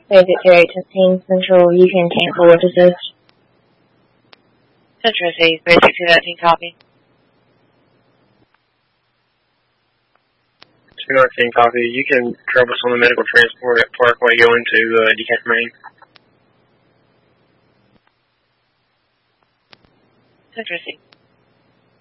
Exit 3810 Central, you can cancel what this is. Central C, 36219, copy. 219, copy. You can drop us on the medical transport at Parkway going to Decatur, Maine. Central C.